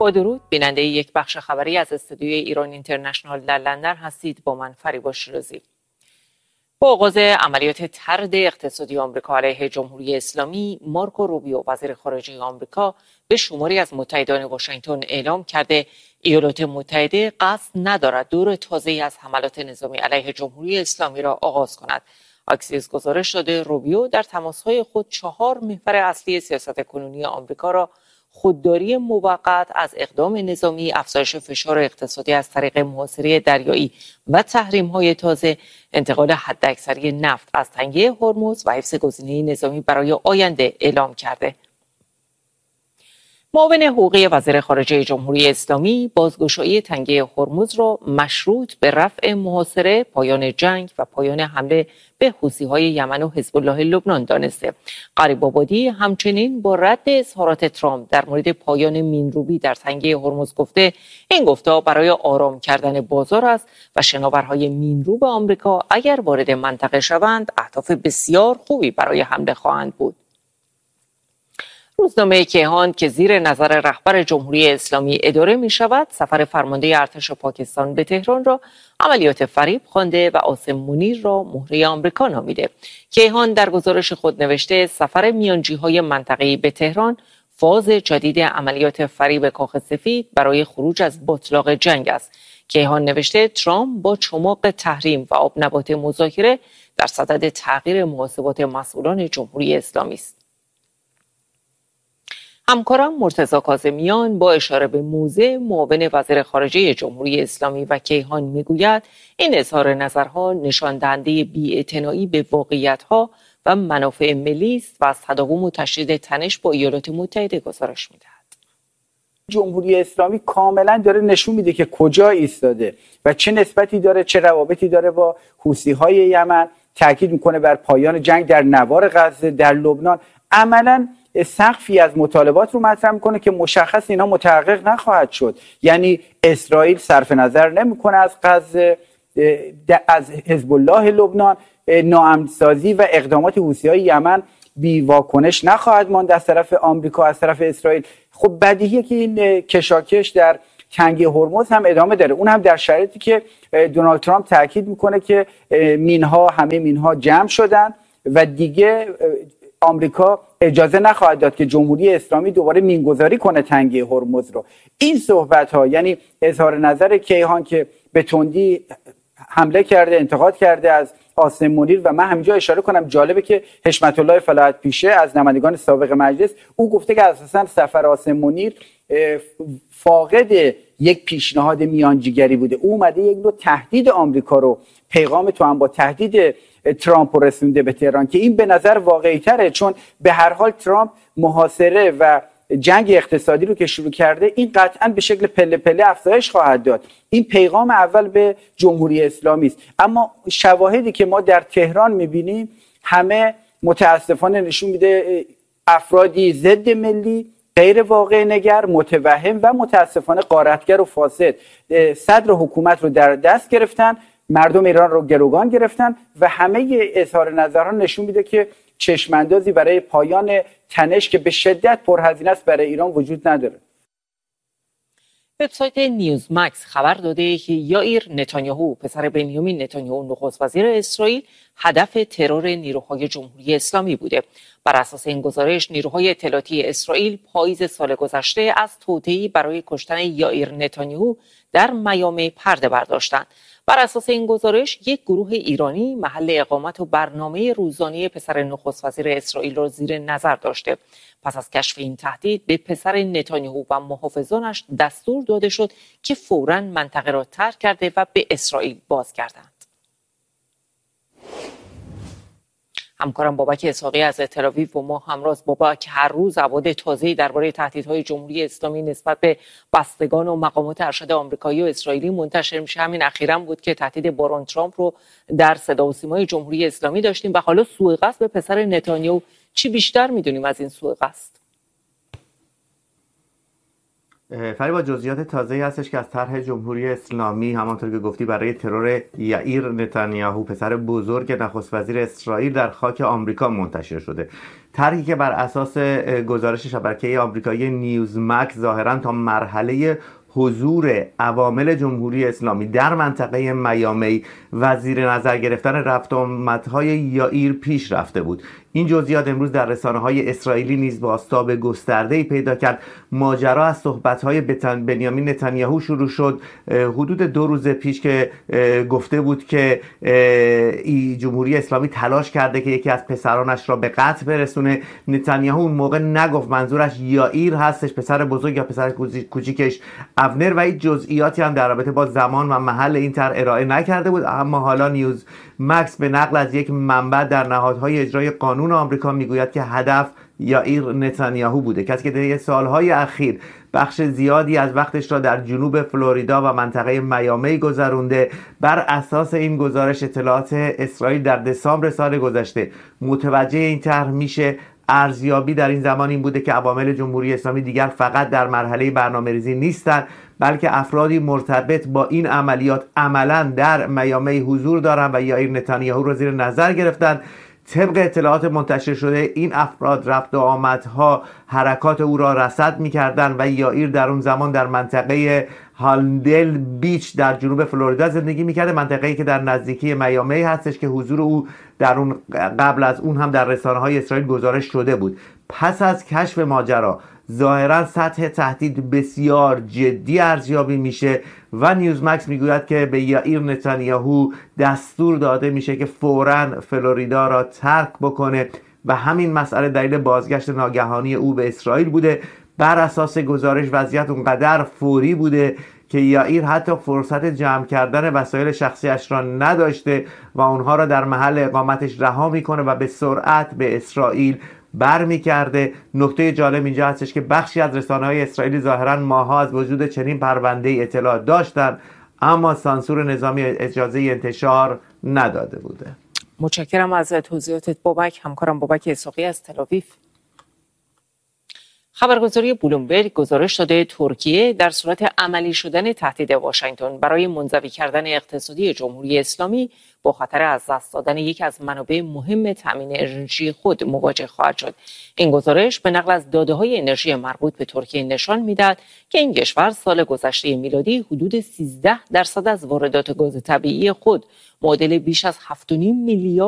با درود، بیننده یک بخش خبری از استودیوی ایران اینترنشنال در لندن هستید. با من فریبا شیرازی. با آغاز عملیات طرد اقتصادی آمریکا علیه جمهوری اسلامی، مارکو روبیو وزیر خارجه آمریکا به شماری از متحدان واشنگتن اعلام کرده ایالات متحده قصد ندارد دور تازه‌ای از حملات نظامی علیه جمهوری اسلامی را آغاز کند. اکسیوس گزارش داده روبیو در تماس‌های خود 4 محور اصلی سیاست کنونی آمریکا را خودداری موقت از اقدام نظامی، افزایش فشار اقتصادی از طریق محاصره دریایی و تحریم‌های تازه، انتقال حداکثری نفت از تنگه هرمز و حفظ گزینه نظامی برای آینده اعلام کرده. معاون حقوقی وزیر خارجه جمهوری اسلامی بازگشایی تنگه هرمز را مشروط به رفع محاصره، پایان جنگ و پایان حمله به حوثی‌های یمن و حزب الله لبنان دانسته. غریب‌آبادی همچنین با رد اظهارات ترامپ در مورد پایان مین‌روبی در تنگه هرمز گفته این گفته‌ها برای آرام کردن بازار است و شناورهای مین‌روب آمریکا اگر وارد منطقه شوند اهداف بسیار خوبی برای حمله خواهند بود. روزنامه کیهان که زیر نظر رهبر جمهوری اسلامی اداره می شود، سفر فرمانده ارتش پاکستان به تهران را عملیات فریب خوانده و عاصم منیر را مهره آمریکا نامیده. کیهان در گزارش خود نوشته سفر میانجی‌های منطقه‌ای به تهران فاز جدید عملیات فریب کاخ سفید برای خروج از باتلاق جنگ است. کیهان نوشته ترامپ با چماق تحریم و آب نبات مذاکره در صدد تغییر محاسبات مسئولان جمهوری اسلامی است. همکارم مرتضی کاظمیان با اشاره به موضع معاون وزیر خارجه جمهوری اسلامی و کیهان میگوید این اظهار نظرها نشان دهنده بی‌اعتنایی به واقعیت‌ها و منافع ملی است و از تداوم و تشدید تنش با ایالات متحده گزارش می‌دهد. جمهوری اسلامی کاملا داره نشون میده که کجا ایستاده و چه نسبتی داره، چه روابطی داره با حوثی‌های یمن. تاکید میکنه بر پایان جنگ در نوار غزه، در لبنان. عملاً سقفی از مطالبات رو مطرح میکنه که مشخص اینا متحقق نخواهد شد. یعنی اسرائیل صرف نظر نمیکنه از غزه، از حزب الله لبنان، ناامن‌سازی و اقدامات حوثی‌های یمن بی واکنش نخواهد ماند از طرف آمریکا، از طرف اسرائیل. خب بدیهیه که این کشاکش در تنگه هرمز هم ادامه داره، اون هم در شرایطی که دونالد ترامپ تاکید میکنه که همه مینها جمع شدن و دیگه آمریکا اجازه نخواهد داد که جمهوری اسلامی دوباره مینگذاری کنه تنگه هرمز رو. این صحبت ها، یعنی اظهار نظر کیهان که به تندی حمله کرده، انتقاد کرده از عاصم منیر، و من همینجا اشاره کنم جالبه که حشمت الله فلاحت پیشه از نمایندگان سابق مجلس او گفته که اساسا سفر عاصم منیر فاقد یک پیشنهاد میانجیگری بوده. او اومده یک نوع تهدید آمریکا رو، پیغام تو هم با تهدید ترامپ رسونده به تهران که این به نظر واقعی تره، چون به هر حال ترامپ محاصره و جنگ اقتصادی رو که شروع کرده این قطعا به شکل پله پله افزایش خواهد داد. این پیغام اول به جمهوری اسلامی است. اما شواهدی که ما در تهران میبینیم همه متاسفانه نشون میده افرادی ضد ملی، غیر واقع نگر، متوهم و متاسفانه غارتگر و فاسد صدر حکومت رو در دست گرفتن، مردم ایران رو گروگان گرفتن و همه اظهار نظرها نشون میده که چشماندازی برای پایان تنش که به شدت پرهزینه است برای ایران وجود نداره. وبسایت نیوز مکس خبر داده که یائیر نتانیاهو پسر بنیامین نتانیاهو نخست وزیر اسرائیل هدف ترور نیروهای جمهوری اسلامی بوده. بر اساس این گزارش نیروهای اطلاعاتی اسرائیل پاییز سال گذشته از توطئه‌ای برای کشتن یائیر نتانیاهو در میامی پرده برداشتند. بر اساس این گزارش یک گروه ایرانی محل اقامت و برنامه روزانه پسر نخست وزیر اسرائیل را زیر نظر داشته. پس از کشف این تهدید به پسر نتانیاهو و محافظانش دستور داده شد که فوراً منطقه را ترک کرده و به اسرائیل بازگردند. همکارم بابک اسحاقی از تل‌آویو با ما همراست. بابک، هر روز ابعاد تازه‌ای درباره تهدیدهای جمهوری اسلامی نسبت به بستگان و مقامات ارشد آمریکایی و اسرائیلی منتشر میشه. همین اخیراً بود که تهدید بارون ترامپ رو در صدا و سیمای جمهوری اسلامی داشتیم و حالا سوء قصد به پسر نتانیاهو. چی بیشتر میدونیم از این سوء قصد؟ فریبا، جزئیات تازه‌ای هستش که از طرح جمهوری اسلامی همانطور که گفتی برای ترور یائیر نتانیاهو پسر بزرگ نخست وزیر اسرائیل در خاک آمریکا منتشر شده. طرحی که بر اساس گزارش شبکه آمریکایی نیوزمکس ظاهراً تا مرحله حضور عوامل جمهوری اسلامی در منطقه میامی و زیر نظر گرفتن رفت و آمدهای یائیر پیش رفته بود. این جزئیات امروز در رسانه‌های اسرائیلی نیز بازتاب گسترده‌ای پیدا کرد. ماجرا از صحبت‌های بنیامین نتانیاهو شروع شد حدود 2 روز پیش که گفته بود که جمهوری اسلامی تلاش کرده که یکی از پسرانش را به قتل برسونه. نتانیاهو اون موقع نگفت منظورش یائیر هستش، پسر بزرگ یا پسر کوچیکش ابنر، و این جزئیاتی هم در رابطه با زمان و محل این طرح ارائه نکرده بود. اما حالا نیوز مکس به نقل از یک منبع در نهادهای اجرای قانون آمریکا میگوید که هدف یائیر نتانیاهو بوده، کسی که در سالهای اخیر بخش زیادی از وقتش را در جنوب فلوریدا و منطقه میامی گذرونده. بر اساس این گزارش اطلاعات اسرائیل در دسامبر سال گذشته متوجه این طرح میشه. ارزیابی در این زمان این بوده که عوامل جمهوری اسلامی دیگر فقط در مرحله برنامه‌ریزی نیستند، بلکه افرادی مرتبط با این عملیات عملاً در میامی حضور دارند و یائیر نتانیاهو را زیر نظر گرفتند. طبق اطلاعات منتشر شده این افراد رفت و آمدها حرکات او را رصد می‌کردند و یائیر در اون زمان در منطقه هالندل بیچ در جنوب فلوریدا زندگی می‌کرده، منطقه‌ای که در نزدیکی میامی هستش که حضور او در اون قبل از اون هم در رسانه‌های اسرائیل گزارش شده بود. پس از کشف ماجرا ظاهرا سطح تهدید بسیار جدی ارزیابی میشه و نیوزمکس میگوید که به یائیر نتانیاهو دستور داده میشه که فوراً فلوریدا را ترک بکنه و همین مسئله دلیل بازگشت ناگهانی او به اسرائیل بوده. بر اساس گزارش وضعیت اونقدر فوری بوده که یائیر حتی فرصت جمع کردن وسایل شخصیش را نداشته و اونها را در محل اقامتش رها میکنه و به سرعت به اسرائیل برمیگرده. نکته جالب اینجا هستش که بخشی از رسانه‌های اسرائیلی ظاهراً ماها از وجود چنین پرونده‌ای اطلاع داشتند، اما سانسور نظامی اجازه انتشار نداده بوده. متشکرم از توضیحاتت بابک. همکارم بابک اسحاقی از تل‌آویو. خبرگزاری بلومبرگ گزارش داده ترکیه در صورت عملی شدن تهدید واشنگتن برای منزوی کردن اقتصادی جمهوری اسلامی با خطر از دست دادن یکی از منابع مهم تامین انرژی خود مواجه خواهد شد. این گزارش به نقل از داده‌های انرژی مربوط به ترکیه نشان می‌دهد که این کشور سال گذشته میلادی حدود 13% از واردات گاز طبیعی خود معادل بیش از 7.5 میلیارد